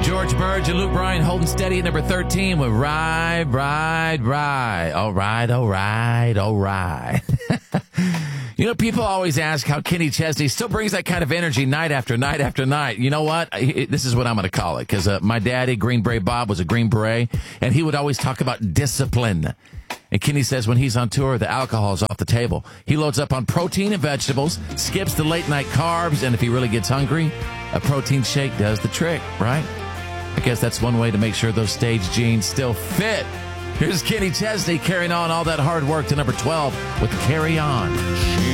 George Burge and Luke Bryan holding steady at number 13 with Ride, Ride, Ride. All right, all right, all right. You know, people always ask how Kenny Chesney still brings that kind of energy night after night after night. You know what? This is what I'm going to call it, because my daddy, Green Beret Bob, was a Green Beret, and he would always talk about discipline. And Kenny says when he's on tour, the alcohol's off the table. He loads up on protein and vegetables, skips the late-night carbs, and if he really gets hungry, a protein shake does the trick, right? I guess that's one way to make sure those stage jeans still fit. Here's Kenny Chesney carrying on all that hard work to number 12 with Carry On.